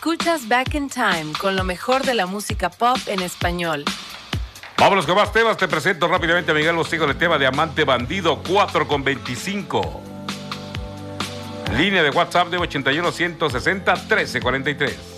Escuchas Back in Time con lo mejor de la música pop en español. Vámonos con más temas. Te presento rápidamente a Miguel Bosico el tema de Amante Bandido 4:25. Línea de WhatsApp de 81 160 1343.